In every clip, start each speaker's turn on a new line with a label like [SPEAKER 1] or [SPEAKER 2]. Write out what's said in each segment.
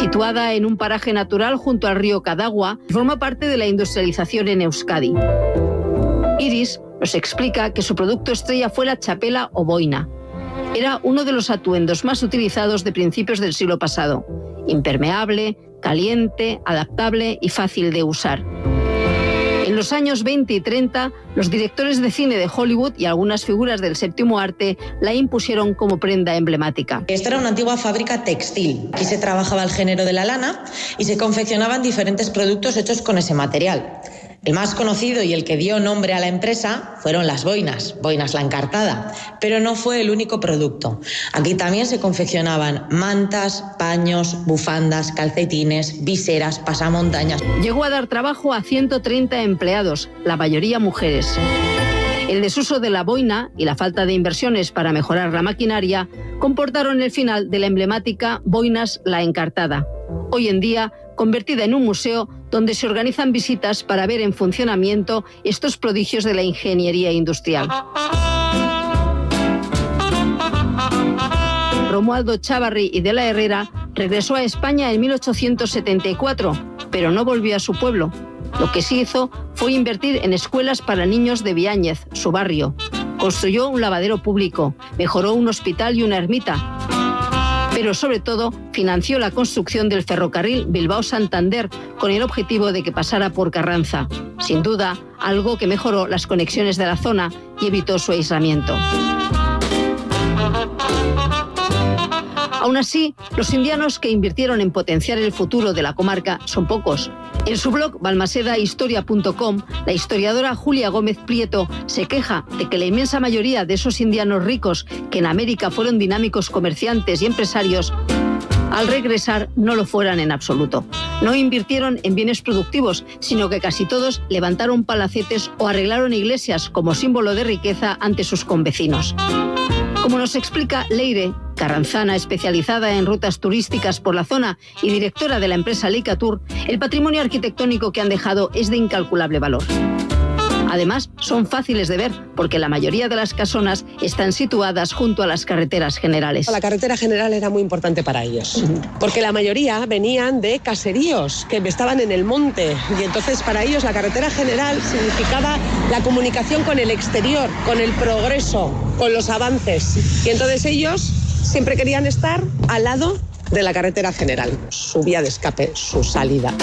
[SPEAKER 1] Situada en un paraje natural junto al río Cadagua, forma parte de la industrialización en Euskadi. Iris nos explica que su producto estrella fue la txapela o boina. Era uno de los atuendos más utilizados de principios del siglo pasado. Impermeable, caliente, adaptable y fácil de usar. En los años 20 y 30, los directores de cine de Hollywood y algunas figuras del séptimo arte la impusieron como prenda emblemática.
[SPEAKER 2] Esta era una antigua fábrica textil. Aquí se trabajaba el género de la lana y se confeccionaban diferentes productos hechos con ese material. El más conocido y el que dio nombre a la empresa fueron las boinas la encartada, pero no fue el único producto. Aquí también se confeccionaban mantas, paños, bufandas, calcetines, viseras, pasamontañas.
[SPEAKER 1] Llegó a dar trabajo a 130 empleados, la mayoría mujeres. El desuso de la boina y la falta de inversiones para mejorar la maquinaria comportaron el final de la emblemática Boinas la Encartada, hoy en día convertida en un museo donde se organizan visitas para ver en funcionamiento estos prodigios de la ingeniería industrial. Romualdo Chávarri y de la Herrera regresó a España en 1874, pero no volvió a su pueblo. Lo que sí hizo fue invertir en escuelas para niños de Biáñez, su barrio. Construyó un lavadero público, mejoró un hospital y una ermita. Pero sobre todo financió la construcción del ferrocarril Bilbao-Santander con el objetivo de que pasara por Carranza. Sin duda, algo que mejoró las conexiones de la zona y evitó su aislamiento. Aún así, los indianos que invirtieron en potenciar el futuro de la comarca son pocos. En su blog balmasedahistoria.com, la historiadora Julia Gómez Prieto se queja de que la inmensa mayoría de esos indianos ricos que en América fueron dinámicos comerciantes y empresarios, al regresar no lo fueran en absoluto. No invirtieron en bienes productivos, sino que casi todos levantaron palacetes o arreglaron iglesias como símbolo de riqueza ante sus convecinos. Como nos explica Leire, carranzana especializada en rutas turísticas por la zona y directora de la empresa Leicatur, el patrimonio arquitectónico que han dejado es de incalculable valor. Además, son fáciles de ver porque la mayoría de las casonas están situadas junto a las carreteras generales.
[SPEAKER 3] La carretera general era muy importante para ellos, porque la mayoría venían de caseríos que estaban en el monte y entonces para ellos la carretera general significaba la comunicación con el exterior, con el progreso, con los avances. Y entonces ellos siempre querían estar al lado de la carretera general, su vía de escape, su salida.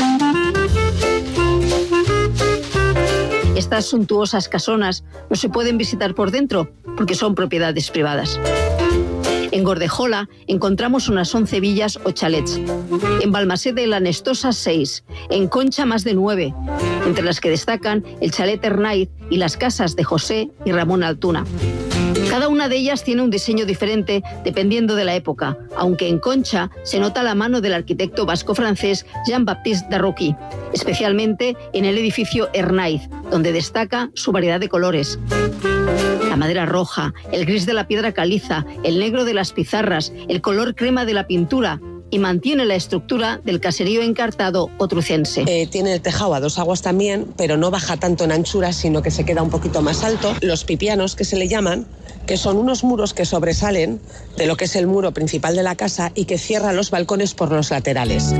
[SPEAKER 1] Estas suntuosas casonas no se pueden visitar por dentro porque son propiedades privadas. En Gordejola encontramos unas 11 villas o chalets. En Balmaseda y La Nestosa 6. En Concha más de 9, entre las que destacan el chalet Hernaiz y las casas de José y Ramón Altuna. Cada una de ellas tiene un diseño diferente dependiendo de la época, aunque en Concha se nota la mano del arquitecto vasco-francés Jean-Baptiste Darroquí, especialmente en el edificio Hernaiz, donde destaca su variedad de colores. La madera roja, el gris de la piedra caliza, el negro de las pizarras, el color crema de la pintura, y mantiene la estructura del caserío encartado otrucense.
[SPEAKER 3] Tiene el tejado a 2 aguas también, pero no baja tanto en anchura, sino que se queda un poquito más alto. Los pipianos, que se le llaman, que son unos muros que sobresalen de lo que es el muro principal de la casa y que cierran los balcones por los laterales.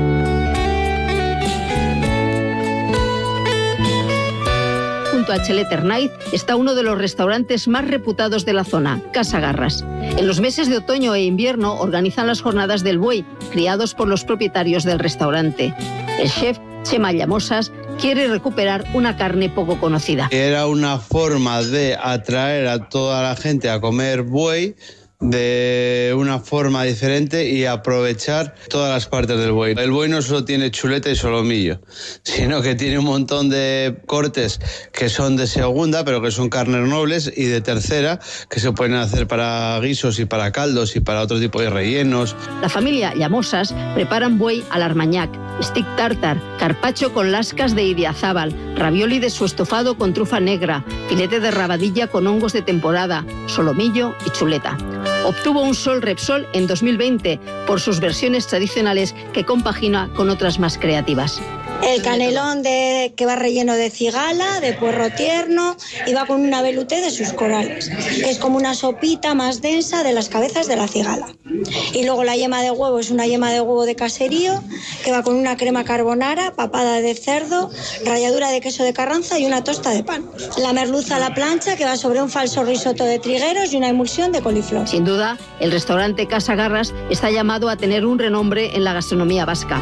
[SPEAKER 1] Junto a Chalet Hernaiz está uno de los restaurantes más reputados de la zona, Casa Garras. En los meses de otoño e invierno organizan las jornadas del buey, criados por los propietarios del restaurante. El chef Chema Llamosas quiere recuperar una carne poco conocida.
[SPEAKER 4] Era una forma de atraer a toda la gente a comer buey de una forma diferente y aprovechar todas las partes del buey. El buey no solo tiene chuleta y solomillo, sino que tiene un montón de cortes que son de segunda, pero que son carnes nobles, y de tercera, que se pueden hacer para guisos y para caldos y para otro tipo de rellenos.
[SPEAKER 1] La familia Llamosas preparan buey al armañac, stick tartar, carpaccio con lascas de idiazábal, ravioli de su estofado con trufa negra, filete de rabadilla con hongos de temporada, solomillo y chuleta. Obtuvo un Sol Repsol en 2020 por sus versiones tradicionales que compagina con otras más creativas.
[SPEAKER 5] El canelón que va relleno de cigala, de puerro tierno, y va con una velouté de sus corales, que es como una sopita más densa de las cabezas de la cigala. Y luego la yema de huevo es una yema de huevo de caserío, que va con una crema carbonara, papada de cerdo, ralladura de queso de Carranza y una tosta de pan. La merluza a la plancha, que va sobre un falso risotto de trigueros y una emulsión de coliflor.
[SPEAKER 1] Sin duda, el restaurante Casa Garras está llamado a tener un renombre en la gastronomía vasca.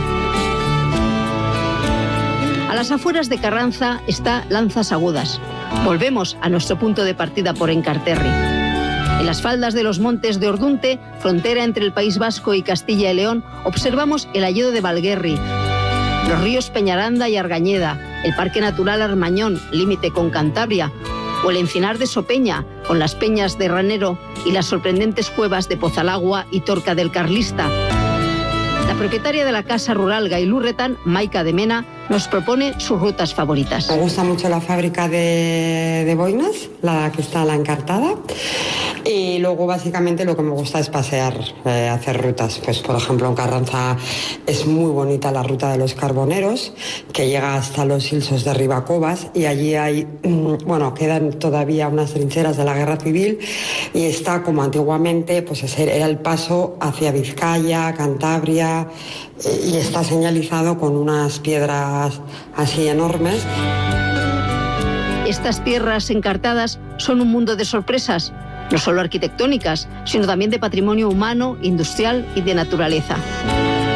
[SPEAKER 1] A las afueras de Carranza está Lanzas Agudas. Volvemos a nuestro punto de partida por Enkarterri. En las faldas de los montes de Ordunte, frontera entre el País Vasco y Castilla y León, observamos el hayedo de Valguerri, los ríos Peñaranda y Argañeda, el Parque Natural Armañón, límite con Cantabria, o el encinar de Sopeña, con las peñas de Ranero y las sorprendentes cuevas de Pozalagua y Torca del Carlista. La propietaria de la casa rural Gailurretan, Maika de Mena, nos propone sus rutas favoritas.
[SPEAKER 6] Me gusta mucho la fábrica de boinas, la que está a la Encartada. Y luego básicamente lo que me gusta es pasear, hacer rutas. Pues por ejemplo en Carranza es muy bonita la ruta de los Carboneros, que llega hasta los Silsos de Ribacobas, y allí hay, quedan todavía unas trincheras de la Guerra Civil, y está como antiguamente, pues era el paso hacia Vizcaya, Cantabria, y está señalizado con unas piedras así enormes.
[SPEAKER 1] Estas tierras encartadas son un mundo de sorpresas, no solo arquitectónicas, sino también de patrimonio humano, industrial y de naturaleza.